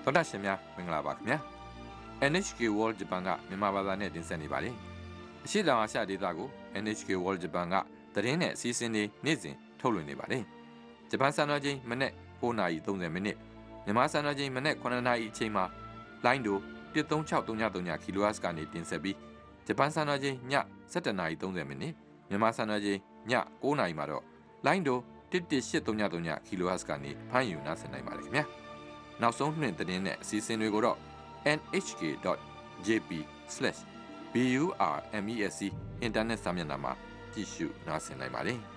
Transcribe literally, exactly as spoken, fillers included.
သောတာရှင်များမင်္ဂလာပါခင်ဗျာ เอ็น เอช เค World Japan ကမြန်မာဘာသာနဲ့တင်ဆက်နေပါတယ်အရှိတောင်အာရှဒေသကို เอ็น เอช เค World Japan ကသတင်းနဲ့အစီအစဉ်တွေနေ့စဉ်ထုတ်လွှင့်နေပါတယ်ဂျပန်စံတော်ချိန်မနေ့၉နာရီ၃၀မိနစ်မြန်မာစံတော်ချိန်မနေ့9နာရီအချိန်မှာလိုင်းဒိုone three six three three three ကီလိုဟတ်ကနေတင်ဆက်ပြီးဂျပန်စံတော်ချိန်ညsevenနာရီthirtyမိနစ်မြန်မာစံတော်ချိန်ည9နာရီမှာတော့လိုင်းဒိုone one eight three three threeကီလိုဟတ်ကနေဖမ်းယူနားဆင်နိုင်ပါတယ်ခင်ဗျာနောက်ဆုံးနှင့်သတင်းနဲ့အစီအစဉ်တွေကိုတော့ n h k dot j p slash burmesc အင်တာနက်စာမျက်နှာမှာကြည့်ရှုနားဆင်နိုင်ပါတယ်